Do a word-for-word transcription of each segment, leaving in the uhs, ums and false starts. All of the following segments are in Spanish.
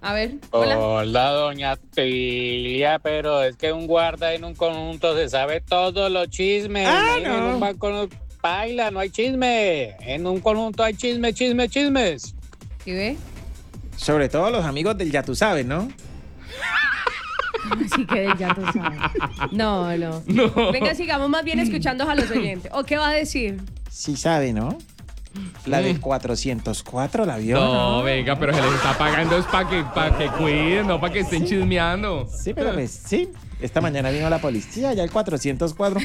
A ver, hola. Hola, doña Tilia, pero es que un guarda en un conjunto se sabe todos los chismes. Ah, en, no. en un banco no baila, no hay chisme. En un conjunto hay chisme, chisme, chismes. ¿Sí ve? Sobre todo los amigos del ya tú sabes, ¿no? Así que ya tú sabes. No, no, No. Venga, sigamos más bien escuchando a los oyentes. ¿O qué va a decir? Sí sabe, ¿no? La del cuatrocientos cuatro, ¿la vio? No, No, venga, pero se les está pagando es para que, pa que cuiden, no para que estén chismeando. Sí, pero pues, sí. Esta mañana vino la policía, ya el cuatrocientos cuatro.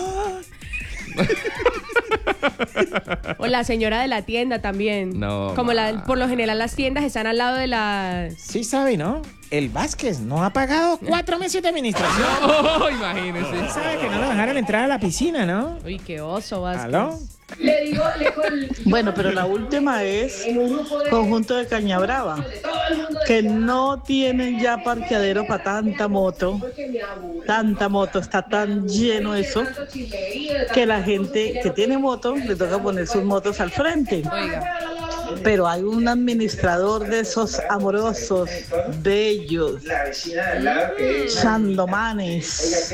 O la señora de la tienda también. No, Como la, ma. por lo general las tiendas están al lado de la... Sí sabe, ¿no? El Vázquez no ha pagado cuatro meses de administración. Oh, imagínese. Sabe que no lo dejaron entrar a la piscina, ¿no? Uy, qué oso, Vázquez. ¿Aló? Bueno, pero la última es conjunto de Cañabrava, que no tienen ya parqueadero para tanta moto, tanta moto, está tan lleno eso, que la gente que tiene moto le toca poner sus motos al frente. Oiga. Pero hay un administrador de esos amorosos, bellos, chandomanes.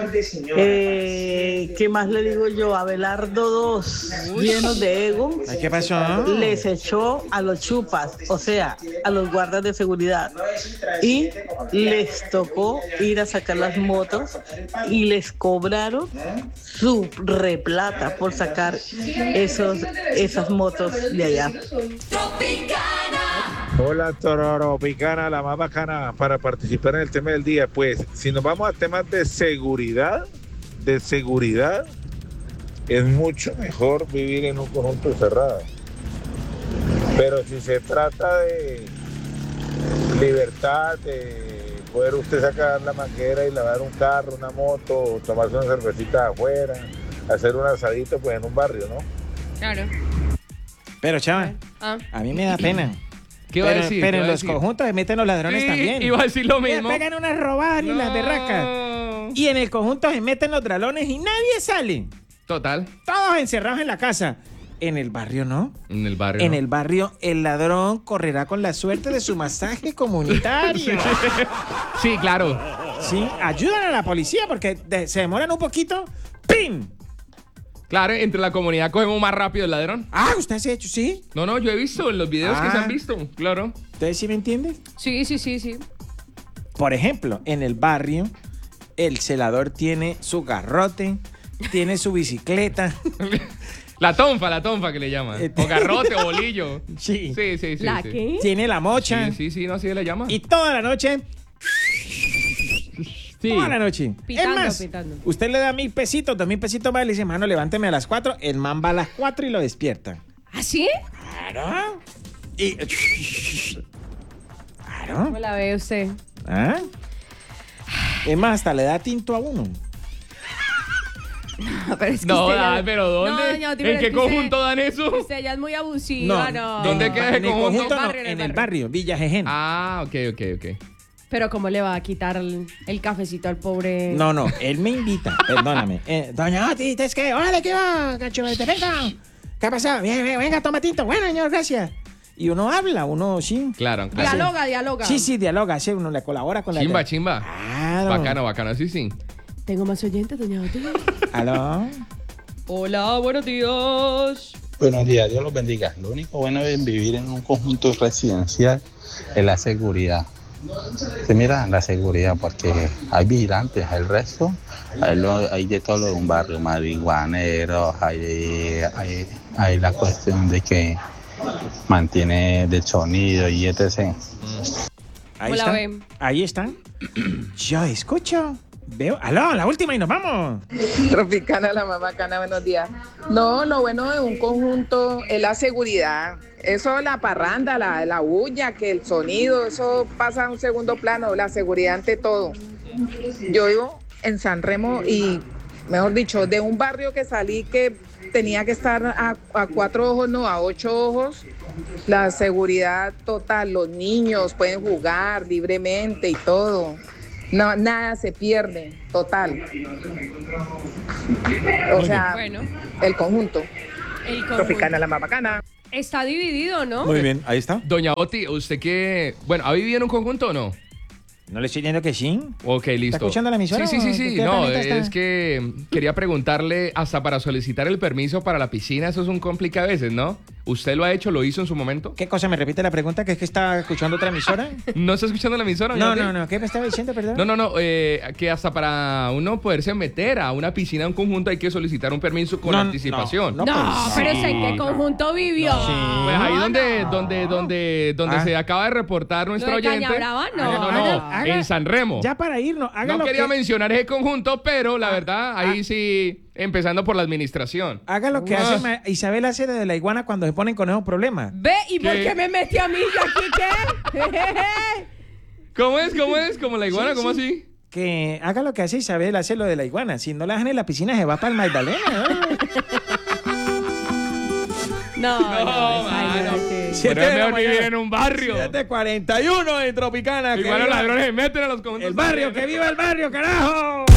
Eh, ¿Qué más le digo yo? Abelardo dos, llenos de ego, Ay, ¿qué pasó? les echó a los chupas, o sea, a los guardas de seguridad. Y les tocó ir a sacar las motos y les cobraron su replata por sacar esos, esas motos de allá. Hola, Tropicana, la más bacana para participar en el tema del día. Pues, si nos vamos a temas de seguridad, de seguridad, es mucho mejor vivir en un conjunto cerrado. Pero si se trata de libertad, de poder usted sacar la manguera y lavar un carro, una moto, o tomarse una cervecita afuera, hacer un asadito, pues en un barrio, ¿no? Claro. Pero, chava, Ah. a mí me da pena. ¿Qué va a Pero, decir? pero ¿Qué en va a los decir? conjuntos se meten los ladrones Sí, también. iba a decir lo Le mismo. pegan unas robadas y las berracas. Y en el conjunto se meten los dragones y nadie sale. Total. Todos encerrados en la casa. En el barrio no. En el barrio. En ¿no? el barrio el ladrón correrá con la suerte de su masaje comunitario. Sí, claro. Sí, ayudan a la policía porque de- se demoran un poquito. ¡Pim! Claro, entre la comunidad cogemos más rápido el ladrón. Ah, usted se ha hecho, ¿sí? No, no, yo he visto en los videos que Ah. se han visto. Claro. ¿Ustedes sí me entienden? Sí, sí, sí, sí. Por ejemplo, en el barrio, el celador tiene su garrote, tiene su bicicleta. La tonfa, la tonfa que le llaman. Eh, O garrote o bolillo. Sí. Sí, sí, sí. ¿La sí. qué? Tiene la mocha. Sí, sí, sí, no, así le llama. Y toda la noche, Sí. toda la noche. Pitando, es más, pitando. usted le da mil pesitos, dos mil pesitos más, le dice, mano, levánteme a las cuatro. El man va a las cuatro y lo despierta. ¿Ah, sí? Claro. Y... Claro. ¿Cómo la ve usted? ¿Ah? Es más, hasta le da tinto a uno. No, pero es que No, usted ya- ah, pero ¿dónde? No, doña Oti, pero ¿En es qué que usted- conjunto dan eso? Usted ya es muy abusiva, no. ¿Dónde en- queda ese en el conjunto? conjunto? No, Barrio, en el barrio, Villa Jejen. Ah, ok, ok, ok. Pero ¿cómo le va a quitar el, el cafecito al pobre? No, no, él me invita, perdóname. Eh, doña Oti, ¿es que? Órale, ¿qué va, cacho? Venga. ¿Qué ha pasado? Bien, bien, venga, toma tinto. Bueno, señor, gracias. Y uno habla, uno sí. Claro, claro. Dialoga, dialoga. Sí, sí, dialoga, sí, uno le colabora con la... Chimba, chimba. Claro. Bacano, bacano, sí, sí. Tengo más oyentes, doña Oti. ¿Aló? Hola, buenos días. Buenos días, Dios los bendiga. Lo único bueno de vivir en un conjunto residencial es la seguridad. Se mira la seguridad porque hay vigilantes, el resto, hay, lo- hay de todo lo de un barrio, marihuaneros, hay, hay, hay la cuestión de que mantiene del sonido y etcétera. Ahí ¿Cómo la están. ven? Ahí están. Yo escucho. Veo. Aló, la última y nos vamos. Tropicana, la más bacana, buenos días. No, lo bueno de un conjunto es la seguridad. Eso, la parranda, la, la bulla, que el sonido, eso pasa a un segundo plano, la seguridad ante todo. Yo vivo en San Remo y, mejor dicho, de un barrio que salí que tenía que estar a, a cuatro ojos, no, a ocho ojos, la seguridad total, los niños pueden jugar libremente y todo. No, nada se pierde, total. O sea, Bueno, el conjunto. el conjunto. Tropicana, la más bacana. Está dividido, ¿no? Muy bien, ahí está. Doña Oti, ¿usted qué? Bueno, ¿ha vivido en un conjunto o no? ¿No le estoy diciendo que sí? Ok, listo. ¿Está escuchando la emisora? Sí, sí, sí, o sí. qué No, planeta está? es que quería preguntarle, hasta para solicitar el permiso para la piscina, eso es un complica a veces, ¿no? ¿Usted lo ha hecho, lo hizo en su momento? ¿Qué cosa? ¿Me repite la pregunta? ¿Que es que está escuchando otra emisora? ¿No está escuchando la emisora? No, doña no, Oti? no. ¿Qué me estaba diciendo, perdón? No, no, no, eh, que hasta para uno poderse meter a una piscina en conjunto hay que solicitar un permiso con No, anticipación. no, No, pues, pero sí, ¿en qué no. conjunto vivió? Sí. Pues ahí No, donde, no. donde, donde, donde Ah. se acaba de reportar nuestro ¿Lo de oyente. Cañabrava? No. no, no, Haga- haga- en San Remo. Ya para irnos, haga No lo quería que... mencionar ese conjunto, pero la verdad, ahí sí, empezando por la administración. Haga lo que Ah. hace Ma- Isabel hace de la iguana cuando se ponen con esos problemas. Ve, ¿y por ¿Qué? qué me metí a mí? ¿Yo aquí qué? ¿Cómo es? ¿Cómo es? ¿Como la iguana? Sí, ¿Cómo sí. así? Que haga lo que hace Isabel, hace lo de la iguana. Si no la dejan en la piscina, se va para el Magdalena. ¿no? No, no, No, esa mano. idea, sí. Siete Pero es de la mejor vivir mañana. en un barrio. siete cuarenta y uno en Tropicana. que Igual los viva ladrones se meten a los conjuntos. El barrio, que viva el barrio, carajo.